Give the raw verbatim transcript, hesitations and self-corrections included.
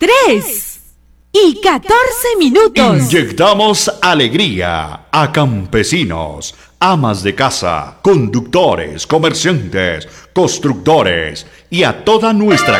tres y catorce minutos. Inyectamos alegría a campesinos, amas de casa, conductores, comerciantes, constructores y a toda nuestra